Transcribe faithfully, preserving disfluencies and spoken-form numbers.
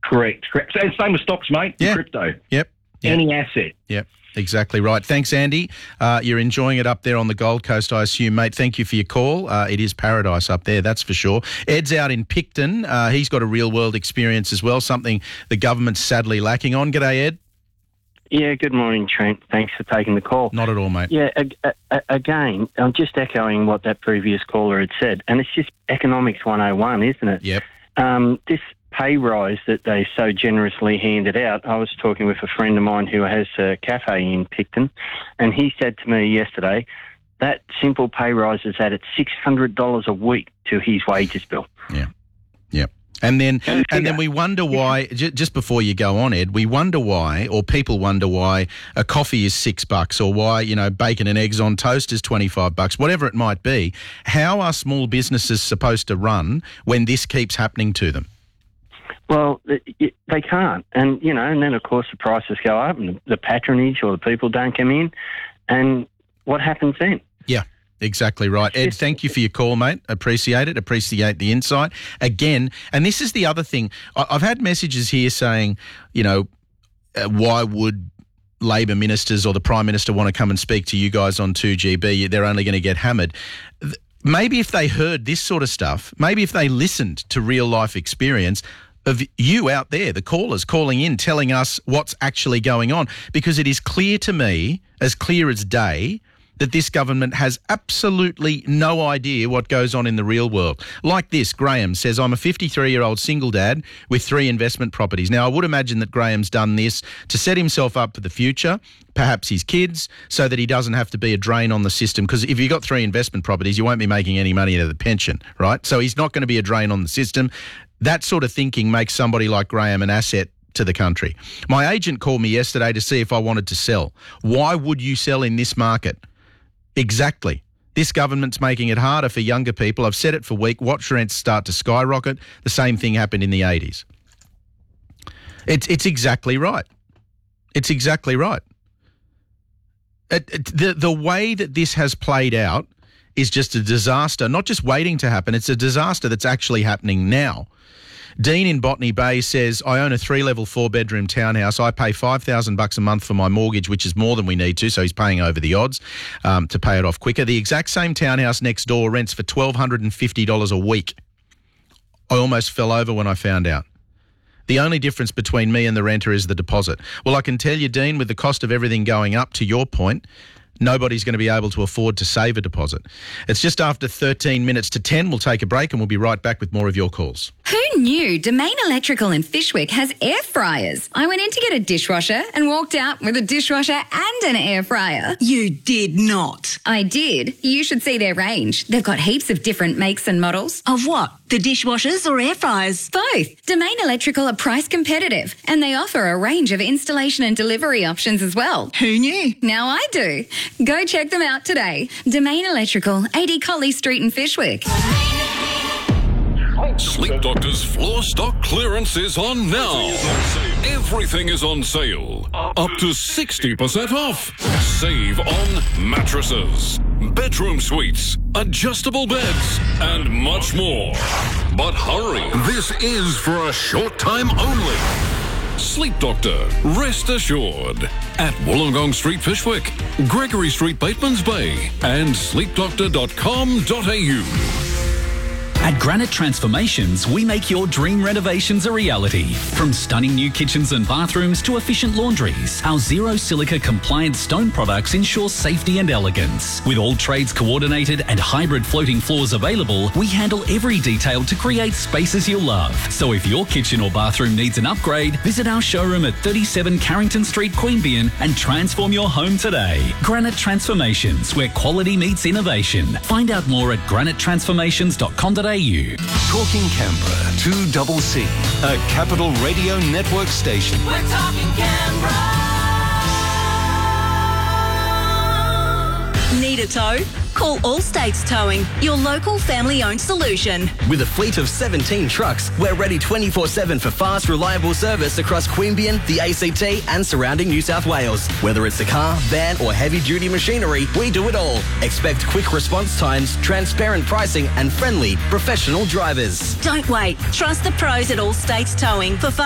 Correct. Correct. So same with stocks, mate. Yeah. Crypto. Yep. yep. Any asset. Yep. Exactly right. Thanks, Andy. Uh, you're enjoying it up there on the Gold Coast, I assume, mate. Thank you for your call. Uh, it is paradise up there, that's for sure. Ed's out in Picton. Uh, he's got a real-world experience as well, something the government's sadly lacking on. G'day, Ed. Yeah, good morning, Trent. Thanks for taking the call. Not at all, mate. Yeah, a, a, again, I'm just echoing what that previous caller had said, and it's just economics one oh one, isn't it? Yep. Um, this pay rise that they so generously handed out, I was talking with a friend of mine who has a cafe in Picton, and he said to me yesterday that simple pay rise has added six hundred dollars a week to his wages bill. Yeah, yep. And then, and then we wonder why. J- just before you go on, Ed, we wonder why, or people wonder why a coffee is six bucks, or why you know bacon and eggs on toast is twenty five bucks, whatever it might be. How are small businesses supposed to run when this keeps happening to them? Well, they can't, and you know, and then of course the prices go up, and the patronage or the people don't come in, and what happens then? Yeah. Exactly right. Ed, thank you for your call, mate. Appreciate it. Appreciate the insight. Again, and this is the other thing. I've had messages here saying, you know, uh, why would Labor ministers or the Prime Minister want to come and speak to you guys on two G B? They're only going to get hammered. Maybe if they heard this sort of stuff, maybe if they listened to real life experience of you out there, the callers calling in, telling us what's actually going on, because it is clear to me, as clear as day, that this government has absolutely no idea what goes on in the real world. Like this, Graham says, I'm a fifty-three-year-old single dad with three investment properties. Now, I would imagine that Graham's done this to set himself up for the future, perhaps his kids, so that he doesn't have to be a drain on the system. Because if you've got three investment properties, you won't be making any money out of the pension, right? So he's not going to be a drain on the system. That sort of thinking makes somebody like Graham an asset to the country. My agent called me yesterday to see if I wanted to sell. Why would you sell in this market? Exactly. This government's making it harder for younger people. I've said it for weeks. Watch rents start to skyrocket. The same thing happened in the eighties. It's it's exactly right. It's exactly right. It, it, the the way that this has played out is just a disaster. Not just waiting to happen. It's a disaster that's actually happening now. Dean in Botany Bay says, I own a three-level, four-bedroom townhouse. I pay five thousand bucks a month for my mortgage, which is more than we need to, so he's paying over the odds um, to pay it off quicker. The exact same townhouse next door rents for one thousand two hundred fifty dollars a week. I almost fell over when I found out. The only difference between me and the renter is the deposit. Well, I can tell you, Dean, with the cost of everything going up, to your point, nobody's going to be able to afford to save a deposit. It's just after thirteen minutes to ten. We'll take a break and we'll be right back with more of your calls. Who knew Domain Electrical in Fishwick has air fryers? I went in to get a dishwasher and walked out with a dishwasher and an air fryer. You did not. I did. You should see their range. They've got heaps of different makes and models. Of what? The dishwashers or air fryers? Both. Domain Electrical are price competitive and they offer a range of installation and delivery options as well. Who knew? Now I do. Go check them out today. Domain Electrical, eighty Colley Street in Fishwick. Sleep Doctor's floor stock clearance is on now. Everything is on sale. Up to sixty percent off. Save on mattresses, bedroom suites, adjustable beds, and much more. But hurry, this is for a short time only. Sleep Doctor, rest assured. At Wollongong Street, Fishwick, Gregory Street, Batemans Bay, and sleep doctor dot com dot a u. At Granite Transformations, we make your dream renovations a reality. From stunning new kitchens and bathrooms to efficient laundries, our zero silica compliant stone products ensure safety and elegance. With all trades coordinated and hybrid floating floors available, we handle every detail to create spaces you'll love. So if your kitchen or bathroom needs an upgrade, visit our showroom at thirty-seven Carrington Street, Queanbeyan, and transform your home today. Granite Transformations, where quality meets innovation. Find out more at granite transformations dot com dot a u. Talking Canberra, two C C, a Capital Radio Network station. We're talking Canberra. Need a tow? Call All States Towing, your local family-owned solution. With a fleet of seventeen trucks, we're ready twenty-four seven for fast, reliable service across Queanbeyan, the A C T and surrounding New South Wales. Whether it's a car, van or heavy-duty machinery, we do it all. Expect quick response times, transparent pricing and friendly, professional drivers. Don't wait. Trust the pros at All States Towing for